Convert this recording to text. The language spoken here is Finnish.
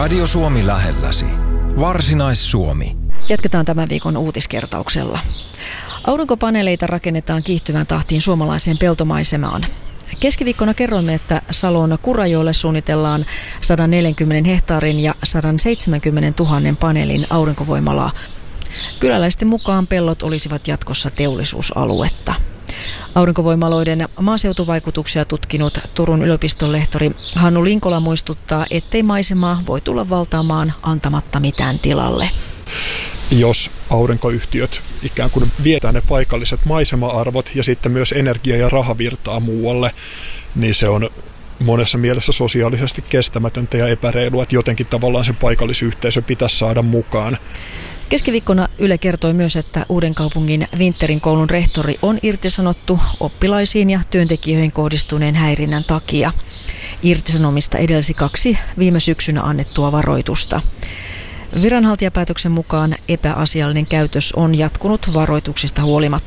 Radio Suomi lähelläsi. Varsinais-Suomi. Jatketaan tämän viikon uutiskertauksella. Aurinkopaneeleita rakennetaan kiihtyvään tahtiin suomalaiseen peltomaisemaan. Keskiviikkona kerroimme, että Salon Kurajoelle suunnitellaan 140 hehtaarin ja 170 000 paneelin aurinkovoimalaa. Kyläläisten mukaan pellot olisivat jatkossa teollisuusaluetta. Aurinkovoimaloiden maaseutuvaikutuksia tutkinut Turun yliopiston lehtori Hannu Linkola muistuttaa, ettei maisemaa voi tulla valtaamaan antamatta mitään tilalle. Jos aurinkoyhtiöt ikään kuin vietää ne paikalliset maisema-arvot ja sitten myös energia- ja rahavirtaa muualle, niin se on monessa mielessä sosiaalisesti kestämätöntä ja epäreilua, että jotenkin tavallaan sen paikallisyhteisö pitäisi saada mukaan. Keskiviikkona Yle kertoi myös, että Uudenkaupungin Winterin koulun rehtori on irtisanottu oppilaisiin ja työntekijöihin kohdistuneen häirinnän takia. Irtisanomista edelsi 2 viime syksynä annettua varoitusta. Viranhaltijapäätöksen mukaan epäasiallinen käytös on jatkunut varoituksista huolimatta.